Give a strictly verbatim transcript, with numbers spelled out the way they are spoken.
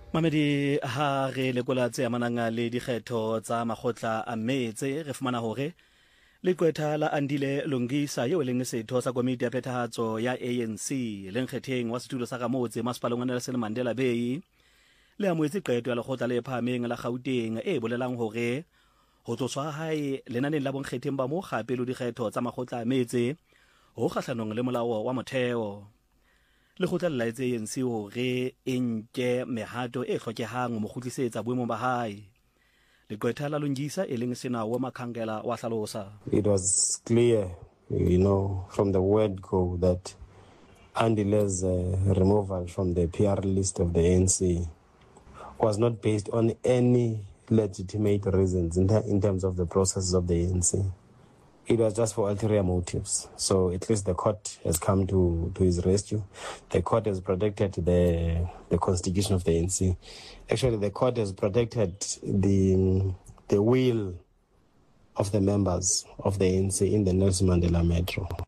Mamedi ha re lekola tse amanang le dikgetho tsa makgotla a metse re fumana hore leqwetha la Andile Lungisa yeo leng setho sa komiti ya phethahatso ya A N C le nkgetheng wa setulo sa Gamotse masepaleng wa Nelson Mandela Bay le amoetse qeto ya lekgotla le phahameng la Gauteng e bolelang hore ho tloswa hae lenaneng la bonkgetheng ba mo gape le dikgetho tsa makgotla a metse ho kgahlanong le molao wa motheo. Le khotla la etse A N C hore e nke mehato e hlokehang mo kgutlisetsa boemo ba hae. Leqwetha la Lungisa e leng Senawo Makhangela wa hlalosa. It was clear, you know, from the word go that Andile's uh, removal from the P R list of the A N C was not based on any legitimate reasons in, ter- in terms of the processes of the A N C. It was just for ulterior motives. So at least the court has come to, to his rescue. The court has protected the the constitution of the A N C. Actually, the court has protected the the will of the members of the A N C in the Nelson Mandela Metro.